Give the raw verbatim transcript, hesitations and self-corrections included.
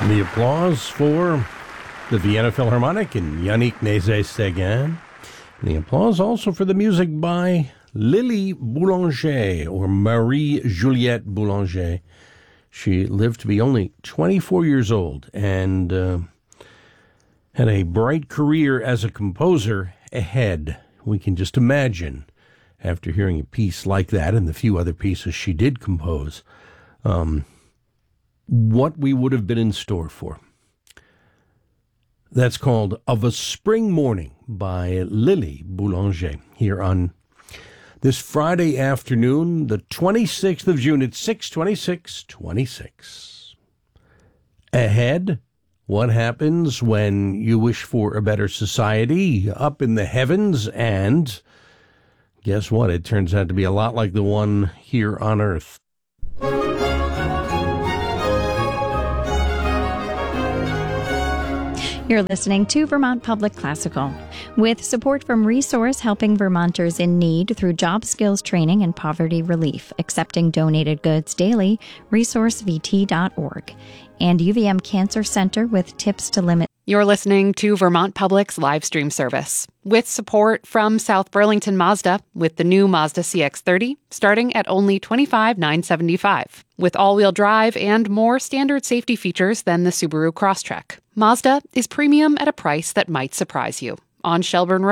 The applause for the Vienna Philharmonic and Yannick Nézet-Séguin. The applause also for the music by Lily Boulanger, or Marie-Juliette Boulanger. She lived to be only twenty-four years old and uh, had a bright career as a composer ahead. We can just imagine, after hearing a piece like that and the few other pieces she did compose, um, what we would have been in store for. That's called Of a Spring Morning by Lily Boulanger, here on this Friday afternoon, the twenty-sixth of June at six twenty-six twenty-six. Ahead, what happens when you wish for a better society up in the heavens, and guess what? It turns out to be a lot like the one here on Earth. You're listening to Vermont Public Classical. With support from Resource, helping Vermonters in need through job skills training and poverty relief, accepting donated goods daily, resource v t dot org. And U V M Cancer Center with tips to limit. You're listening to Vermont Public's live stream service, with support from South Burlington Mazda, with the new Mazda C X thirty starting at only twenty-five thousand nine hundred seventy-five dollars, with all-wheel drive and more standard safety features than the Subaru Crosstrek. Mazda is premium at a price that might surprise you. On Shelburne Road.